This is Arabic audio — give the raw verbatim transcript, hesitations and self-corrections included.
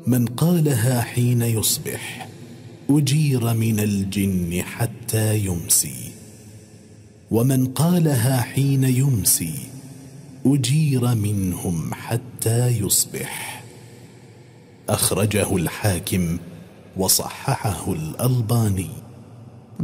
من قالها حين يصبح أجير من الجن حتى يمسي، ومن قالها حين يمسي أجير منهم حتى يصبح. أخرجه الحاكم وصححه الألباني.